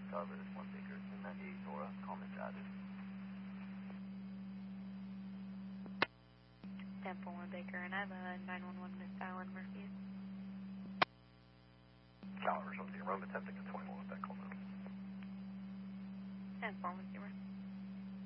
Starboard is 1 Baker, 98 Dora, comments added. 10-1 Baker, and I have a 911 Miss Allen Murphy. Calibers 10, run attempting a 21 with that call now. 10-4 with you.